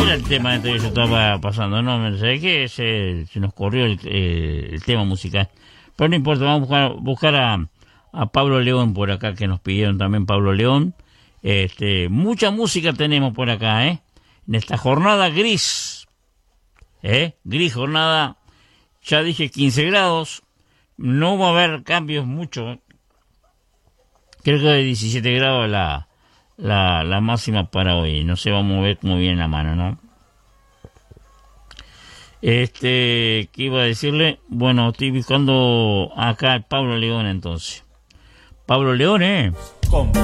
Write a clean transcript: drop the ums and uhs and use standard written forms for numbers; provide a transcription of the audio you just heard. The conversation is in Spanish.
era el tema este que yo estaba pasando, no, me sé que se nos corrió el tema musical. Pero no importa, vamos a buscar a Pablo León por acá, que nos pidieron también Pablo León. Mucha música tenemos por acá, en esta jornada gris, gris jornada, ya dije 15 grados, no va a haber cambios mucho, creo que de 17 grados la máxima para hoy, no se va a mover como viene la mano, ¿no? ¿Qué iba a decirle? Bueno, estoy buscando acá a Pablo León entonces. Pablo León,